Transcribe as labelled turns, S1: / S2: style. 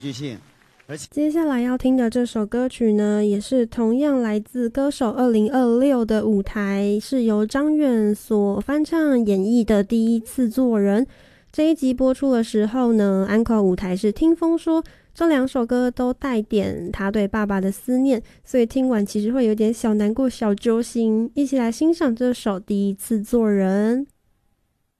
S1: 剧性。
S2: 接下来要听的这首歌曲呢，也是同样来自歌手2026的舞台，是由张远所翻唱演绎的《第一次做人》。这一集播出的时候呢，安可舞台是听风说这两首歌都带点他对爸爸的思念，所以听完其实会有点小难过、小揪心。一起来欣赏这首《第一次做人》。